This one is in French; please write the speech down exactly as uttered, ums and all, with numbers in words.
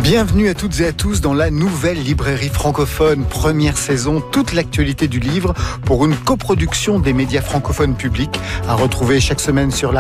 Bienvenue à toutes et à tous dans la nouvelle librairie francophone, première saison, toute l'actualité du livre pour une coproduction des médias francophones publics à retrouver chaque semaine sur la